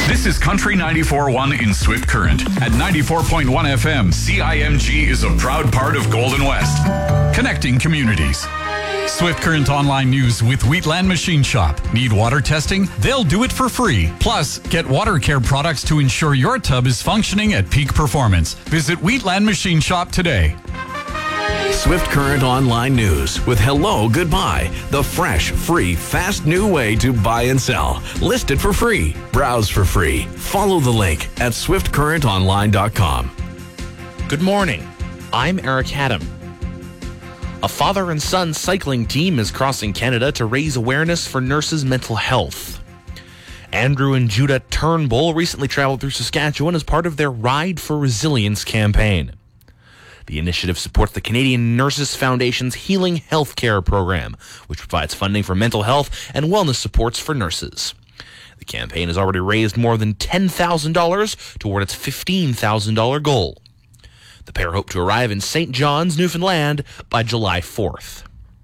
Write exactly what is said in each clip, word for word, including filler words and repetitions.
This is Country ninety-four point one in Swift Current. At ninety-four point one F M, C I M G is a proud part of Golden West, connecting communities. Swift Current Online News with Wheatland Machine Shop. Need water testing? They'll do it for free. Plus, get water care products to ensure your tub is functioning at peak performance. Visit Wheatland Machine Shop today. Swift Current Online News with Hello Goodbye, the fresh, free, fast new way to buy and sell. List it for free. Browse for free. Follow the link at swift current online dot com. Good morning. I'm Eric Haddam. A father and son cycling team is crossing Canada to raise awareness for nurses' mental health. Andrew and Judah Turnbull recently traveled through Saskatchewan as part of their Ride for Resilience campaign. The initiative supports the Canadian Nurses Foundation's Healing Healthcare program, which provides funding for mental health and wellness supports for nurses. The campaign has already raised more than ten thousand dollars toward its fifteen thousand dollars goal. The pair hope to arrive in Saint John's, Newfoundland by July fourth.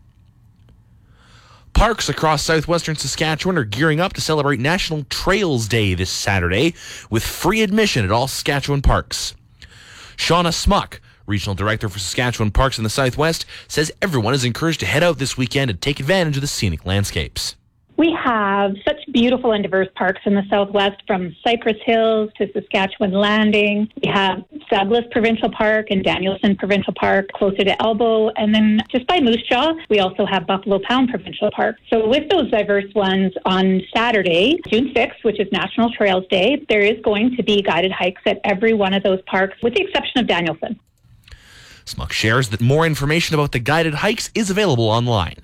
Parks across southwestern Saskatchewan are gearing up to celebrate National Trails Day this Saturday with free admission at all Saskatchewan parks. Shauna Smuck, Regional Director for Saskatchewan Parks in the Southwest, says everyone is encouraged to head out this weekend and take advantage of the scenic landscapes. We have such beautiful and diverse parks in the Southwest, from Cypress Hills to Saskatchewan Landing. We have Douglas Provincial Park and Danielson Provincial Park closer to Elbow. And then just by Moose Jaw, we also have Buffalo Pound Provincial Park. So with those diverse ones, on Saturday, June sixth, which is National Trails Day, there is going to be guided hikes at every one of those parks, with the exception of Danielson. Smuck shares that more information about the guided hikes is available online.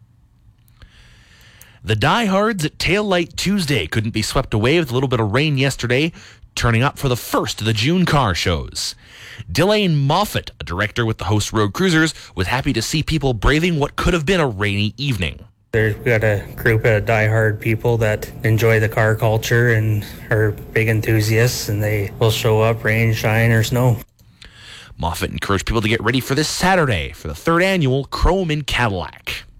The diehards at Tail Light Tuesday couldn't be swept away with a little bit of rain yesterday, turning up for the first of the June car shows. Delane Moffat, a director with the Host Road Cruisers, was happy to see people braving what could have been a rainy evening. We've got a group of diehard people that enjoy the car culture and are big enthusiasts, and they will show up rain, shine, or snow. Moffat encouraged people to get ready for this Saturday for the third annual Chrome in Cadillac.